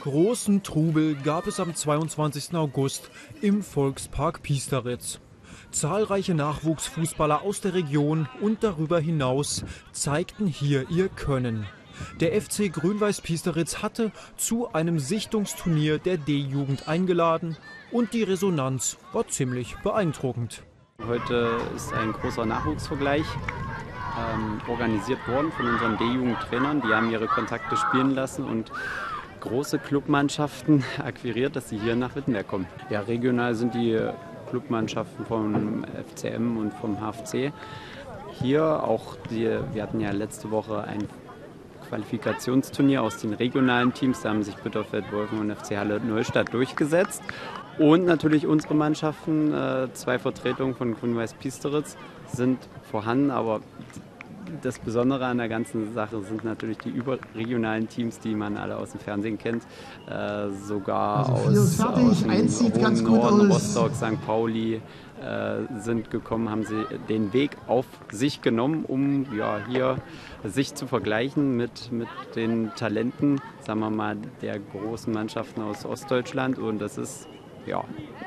Großen Trubel gab es am 22. August im Volkspark Piesteritz. Zahlreiche Nachwuchsfußballer aus der Region und darüber hinaus zeigten hier ihr Können. Der FC Grün-Weiß Piesteritz hatte zu einem Sichtungsturnier der D-Jugend eingeladen und die Resonanz war ziemlich beeindruckend. Heute ist ein großer Nachwuchsvergleich organisiert worden von unseren D-Jugendtrainern. Die haben ihre Kontakte spielen lassen und große Clubmannschaften akquiriert, dass sie hier nach Wittenberg kommen. Ja, regional sind die Clubmannschaften vom FCM und vom HFC hier. Wir hatten ja letzte Woche ein Qualifikationsturnier aus den regionalen Teams. Da haben sich Bitterfeld, Wolfen und FC Halle Neustadt durchgesetzt. Und natürlich unsere Mannschaften, 2 Vertretungen von Grün-Weiß Piesteritz sind vorhanden, aber das Besondere an der ganzen Sache sind natürlich die überregionalen Teams, die man alle aus dem Fernsehen kennt, sogar aus dem hohen Norden, Rostock, St. Pauli sind gekommen, haben sie den Weg auf sich genommen, um hier sich zu vergleichen mit den Talenten, sagen wir mal, der großen Mannschaften aus Ostdeutschland, und das ist